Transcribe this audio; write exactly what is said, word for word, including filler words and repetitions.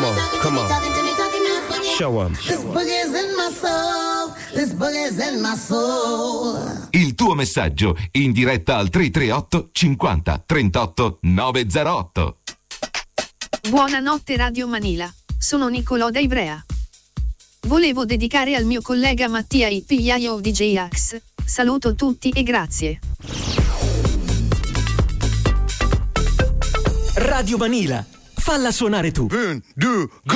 Come on, come on. Show 'em. This boogie's in my soul. This boogie's in my soul. Il tuo messaggio in diretta al tre tre otto cinquanta trentotto novecentotto. Buonanotte Radio Manila, sono Nicolò da Ivrea. Volevo dedicare al mio collega Mattia il pigliaio di J-Ax. Saluto tutti e grazie. Radio Manila, falla suonare tu. Un, due, go!